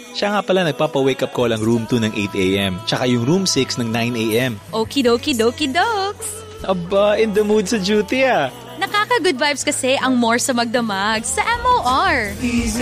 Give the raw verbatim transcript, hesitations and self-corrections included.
Siya nga pala nagpapa-wake up call ang room two ng eight a.m. Tsaka yung room six ng nine a.m. Okie dokie dokes. Aba, in the mood sa duty ah. Nakaka-good vibes kasi ang more sa magdamag sa M O R.